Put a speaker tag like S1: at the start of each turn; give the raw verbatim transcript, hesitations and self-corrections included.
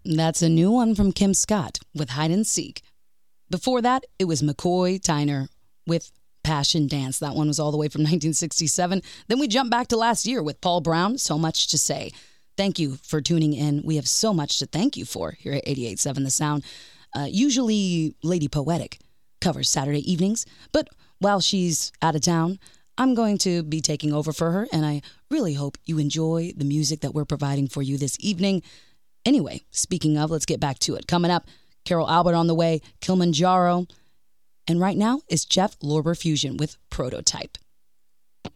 S1: That's a new one from Kim Scott with Hide and Seek. Before that, it was McCoy Tyner with Passion Dance. That one was all the way from nineteen sixty-seven. Then we jump back to last year with Paul Brown, So Much to Say. Thank you for tuning in. We have so much to thank you for here at eighty-eight point seven The Sound. Uh, usually Lady Poetic covers Saturday evenings, but while she's out of town, I'm going to be taking over for her, and I really hope you enjoy the music that we're providing for you this evening. Anyway, speaking of, let's get back to it. Coming up, Carol Albert on the way, Kilimanjaro, and right now is Jeff Lorber Fusion with Prototype.